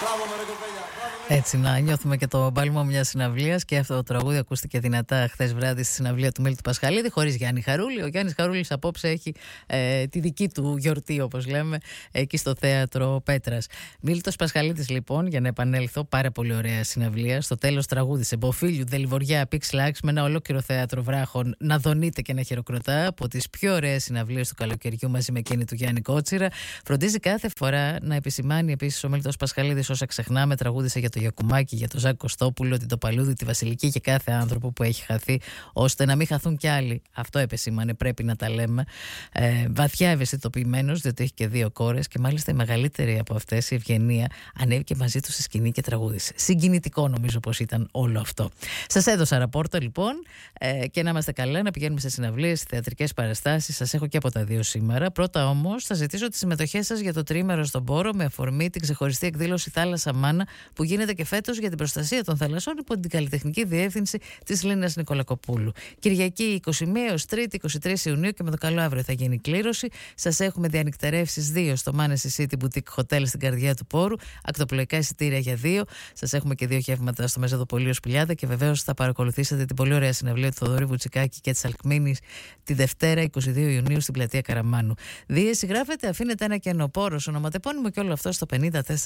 Έτσι, να νιώθουμε και το μπάλμα μια συναυλία. Και αυτό το τραγούδι ακούστηκε δυνατά χθες βράδυ στη συναυλία του Μίλτου Πασχαλίδη, χωρίς Γιάννη Χαρούλη. Ο Γιάννης Χαρούλης απόψε έχει τη δική του γιορτή, όπως λέμε, εκεί στο θέατρο Πέτρας. Μίλτος Πασχαλίδης, λοιπόν, για να επανέλθω, πάρα πολύ ωραία συναυλία. Στο τέλος τραγούδισε Μποφίλιου, Δελιβοριά, Πίξ-Λάξ, με ένα ολόκληρο θέατρο βράχων να δονείται και να χειροκροτά, από τις πιο ωραίες συναυλίες του καλοκαιριού μαζί με εκείνη του Γιάννη Κότσιρα. Φροντίζει κάθε φορά να επισημάνει επίσης ο Μίλτος Πασχαλίδης, όσα ξεχνάμε, τραγούδισε για το Γιακουμάκη, για τον Ζάκ Κωστόπουλο, την Τοπαλούδη, τη Βασιλική και κάθε άνθρωπο που έχει χαθεί, ώστε να μην χαθούν κι άλλοι. Αυτό επεσήμανε, πρέπει να τα λέμε. Βαθιά ευαισθητοποιημένος, διότι έχει και 2 κόρες και μάλιστα η μεγαλύτερη από αυτές, η Ευγενία, ανέβηκε μαζί του στη σκηνή και τραγούδισε. Συγκινητικό νομίζω πως ήταν όλο αυτό. Σας έδωσα ραπόρτα λοιπόν, και να είμαστε καλά, να πηγαίνουμε σε συναυλίες, σε θεατρικές παραστάσεις. Σας έχω και από τα 2 σήμερα. Πρώτα όμως θα ζητήσω τις συμμετοχές σας για το τριήμερο στον Πόρο, με αφορμή την ξεχωριστή εκδήλωση Θάλασσα Μάνα που γίνεται και φέτος για την προστασία των θαλασσών υπό την καλλιτεχνική διεύθυνση της Λίνας Νικολακοπούλου. Κυριακή 21 έως Τρίτη 23 Ιουνίου και με το καλό αύριο θα γίνει η κλήρωση. Σας έχουμε διανυκτερεύσεις 2 στο Manessy City Boutique Hotel στην καρδιά του Πόρου, ακτοπλοϊκά εισιτήρια για 2. Σας έχουμε και 2 γεύματα στο Μεζεδοπολείο Σπηλιάδα και βεβαίως θα παρακολουθήσετε την πολύ ωραία συναυλία του Θοδωρή Βουτσικάκη και της Αλκμήνης τη Δευτέρα 22 Ιουνίου στην πλατεία Καραμάνου. Δίεση γράφετε, αφήνετε ένα κενό, Πόρος, ονοματεπώνυμο και όλο αυτό στο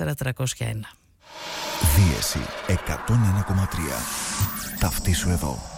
54301. Δίεση 101,3. Ταυτίσου εδώ.